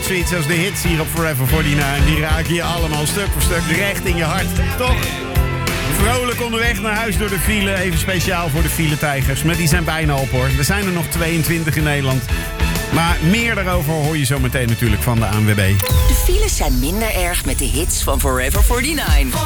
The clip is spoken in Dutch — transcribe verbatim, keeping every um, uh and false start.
zoiets als de hits hier op Forever negenenveertig. Die raken je allemaal stuk voor stuk recht in je hart. Toch? Vrolijk onderweg naar huis door de file. Even speciaal voor de file-tijgers. Maar die zijn bijna op hoor. Er zijn er nog tweeëntwintig in Nederland. Maar meer daarover hoor je zo meteen natuurlijk van de A N W B. De files zijn minder erg met de hits van Forever negenenveertig.